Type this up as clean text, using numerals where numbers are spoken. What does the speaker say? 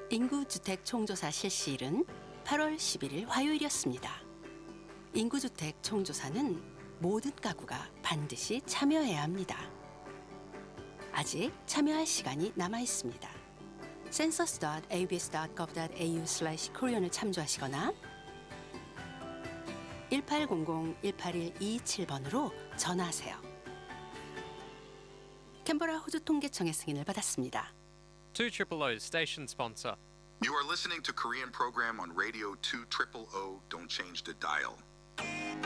인구주택 총조사 실시일은 8월 11일 화요일이었습니다. 인구주택 총조사는 모든 가구가 반드시 참여해야 합니다. 아직 참여할 시간이 남아 있습니다. census.abs.gov.au/korean을 참조하시거나 1800-181-227번으로 전화하세요. 캔버라 호주 통계청의 승인을 받았습니다. 200 station sponsor. You are listening to Korean program on Radio 200. Don't change the dial.